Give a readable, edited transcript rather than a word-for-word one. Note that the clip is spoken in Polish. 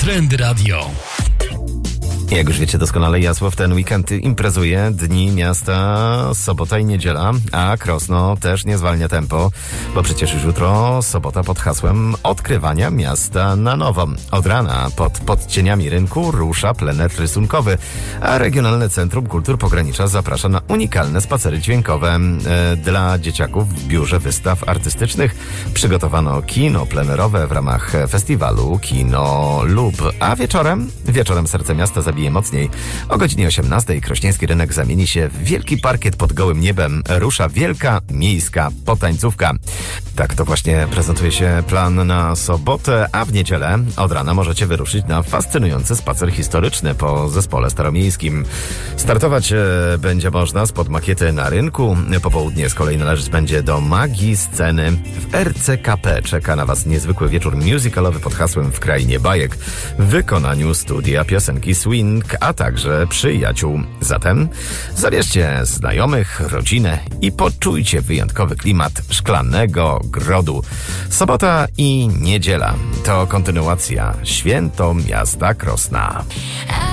Trendy Radio. Jak już wiecie doskonale, Jasło w ten weekend imprezuje. Dni miasta sobota i niedziela, a Krosno też nie zwalnia tempo, bo przecież już jutro sobota pod hasłem odkrywania miasta na nowo. Od rana pod cieniami rynku rusza plener rysunkowy, a Regionalne Centrum Kultur Pogranicza zaprasza na unikalne spacery dźwiękowe. Dla dzieciaków w biurze wystaw artystycznych przygotowano kino plenerowe w ramach festiwalu Kino Lub, a wieczorem serce miasta zabije mocniej. O godzinie 18 krośnieński rynek zamieni się w wielki parkiet pod gołym niebem. Rusza wielka miejska potańcówka. Tak to właśnie prezentuje się plan na sobotę, a w niedzielę od rana możecie wyruszyć na fascynujący spacer historyczny po zespole staromiejskim. Startować będzie można spod makiety na rynku. Popołudnie z kolei należeć będzie do magii sceny. W RCKP czeka na Was niezwykły wieczór musicalowy pod hasłem W Krainie Bajek w wykonaniu studia piosenki Swing, a także przyjaciół. Zatem zabierzcie znajomych, rodzinę i poczujcie wyjątkowy klimat Szklanego Grodu. Sobota i niedziela to kontynuacja Święto Miasta Krosna.